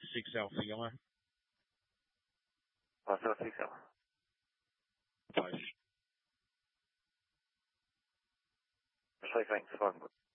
6 Alpha Guy. Hotel 6 Alpha. Both. Say thanks, fine.